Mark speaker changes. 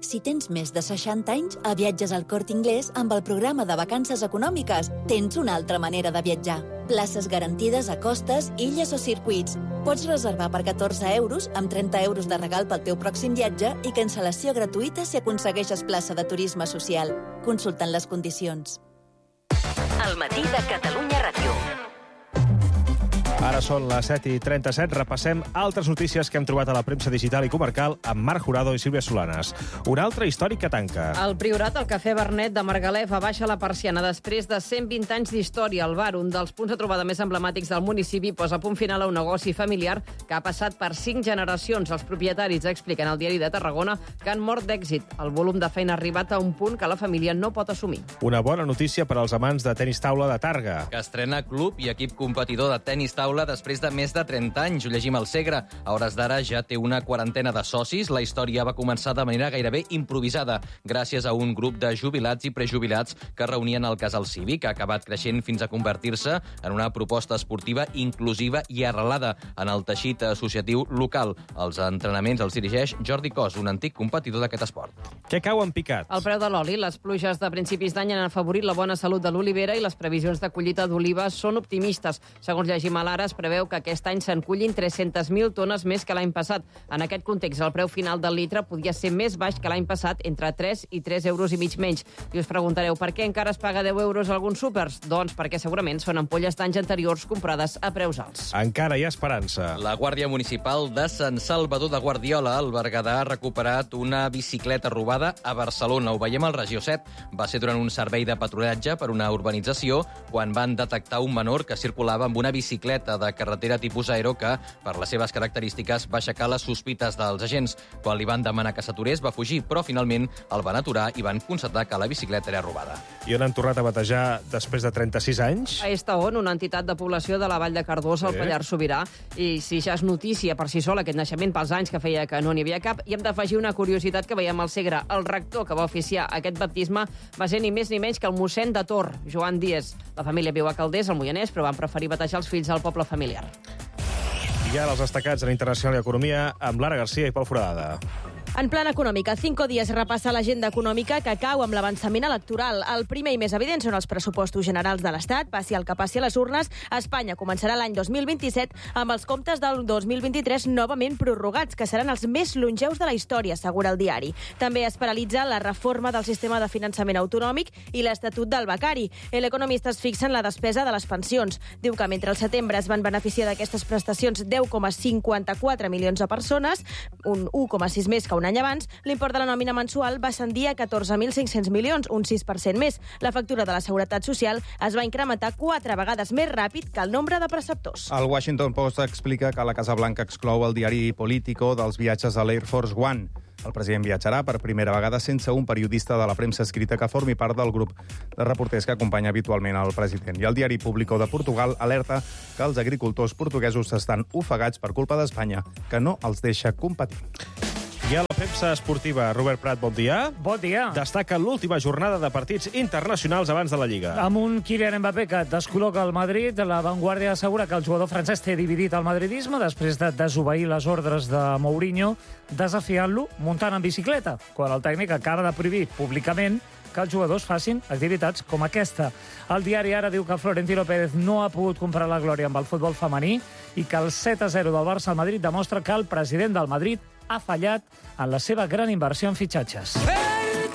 Speaker 1: Si tens més de 60 anys, a Viatges al Corte Inglés, amb el programa de vacances econòmiques, tens una altra manera de viatjar. Places garantides a costes, illes o circuits. Pots reservar per 14 euros, amb 30 euros de regal pel teu pròxim viatge i cancel·lació gratuïta si aconsegueixes plaça de turisme social. Consultant les condicions.
Speaker 2: El matí de Catalunya Ràdio.
Speaker 3: Ara són les 7:37. Repassem altres notícies que hem trobat a la premsa digital i comarcal amb Marc Jurado i Sílvia Solanes. Una altra històric que tanca.
Speaker 4: El Priorat, el Cafè Vernet de Margalef, abaixa la persiana després de 120 anys d'història. El bar, un dels punts de trobada més emblemàtics del municipi, posa punt final a un negoci familiar que ha passat per 5 generacions. Els propietaris expliquen al Diari de Tarragona que han mort d'èxit. El volum de feina ha arribat a un punt que la família no pot assumir.
Speaker 3: Una bona notícia per als amants de tenis taula de Targa.
Speaker 5: Que estrena club i equip competidor de tenis taula després de més de 30 anys. Ho llegim al Segre. A hores d'ara ja té una quarantena de socis. La història va començar de manera gairebé improvisada, gràcies a un grup de jubilats i prejubilats que reunien al Casal Cívic, que ha acabat creixent fins a convertir-se en una proposta esportiva inclusiva i arrelada en el teixit associatiu local. Els entrenaments els dirigeix Jordi Cos, un antic competidor d'aquest esport.
Speaker 3: Què cau en picat?
Speaker 4: El preu de l'oli. Les pluges de principis d'any han afavorit la bona salut de l'olivera i les previsions de collita d'oliva són optimistes. Segons llegim a l'Ara, es preveu que aquest any se'n cullin 300.000 tones més que l'any passat. En aquest context, el preu final del litre podia ser més baix que l'any passat, entre 3 i 3 euros i mig menys. I us preguntareu per què encara es paga 10 euros a alguns súpers? Doncs perquè segurament són ampolles d'anys anteriors comprades a preus alts.
Speaker 3: Encara hi ha esperança.
Speaker 5: La Guàrdia Municipal de Sant Salvador de Guardiola, al Berguedà, ha recuperat una bicicleta robada a Barcelona. Ho veiem al Regió 7. Va ser durant un servei de patrullatge per una urbanització quan van detectar un menor que circulava amb una bicicleta de carretera tipus aero que, per les seves característiques, va aixecar les sospites dels agents. Quan li van demanar que s'aturés, va fugir, però finalment el van aturar i van constatar que la bicicleta era robada.
Speaker 3: I on han tornat a batejar després de 36 anys?
Speaker 4: A Estaon, una entitat de població de la Vall de Cardós, al Pallars Sobirà. I si ja és notícia per si sol aquest naixement pels anys que feia que no n'hi havia cap, i hem d'afegir una curiositat que veiem al Segre. El rector que va oficiar aquest baptisme va ser ni més ni menys que el mossèn de Tor, Joan Díez. La família viu a Calders, al Moianès, però van preferir batejar els fills al poble familiar.
Speaker 3: I ara els destacats en Internacional i Economia amb Lara Garcia i Pol Foradada.
Speaker 6: En plan econòmica, 5 dies repassa l'agenda econòmica que cau amb l'avançament electoral. El primer i més evident són els pressupostos generals de l'Estat. Passi el que passi a les urnes, Espanya començarà l'any 2027 amb els comptes del 2023 novament prorrogats, que seran els més longeus de la història, assegura el diari. També es paralitza la reforma del sistema de finançament autonòmic i l'Estatut del Becari. L'Economista es fixa en la despesa de les pensions. Diu que mentre al setembre es van beneficiar d'aquestes prestacions 10,54 milions de persones, un 1,6 més que un any abans, l'import de la nòmina mensual va ascendir a 14.500 milions, un 6% més. La factura de la Seguretat Social es va incrementar 4 vegades més ràpid que el nombre de preceptors.
Speaker 7: El Washington Post explica que la Casa Blanca exclou el diari Politico dels viatges a l'Air Force One. El president viatjarà per primera vegada sense un periodista de la premsa escrita que formi part del grup de reporters que acompanya habitualment el president. I el diari Público de Portugal alerta que els agricultors portuguesos estan ofegats per culpa d'Espanya, que no els deixa competir.
Speaker 3: I a la premsa esportiva, Robert Prat, bon dia.
Speaker 8: Bon dia.
Speaker 3: Destaca l'última jornada de partits internacionals abans de la Lliga.
Speaker 8: Amb un Kylian Mbappé que descol·loca el Madrid, la Vanguardia assegura que el jugador francès té dividit el madridisme després de desobeir les ordres de Mourinho, desafiant-lo muntant en bicicleta, quan el tècnic acaba de prohibir públicament que els jugadors facin activitats com aquesta. El diari Ara diu que Florentino Pérez no ha pogut comprar la glòria amb el futbol femení i que el 7-0 del Barça al Madrid demostra que el president del Madrid ha fallat en la seva gran inversió en fitxatges.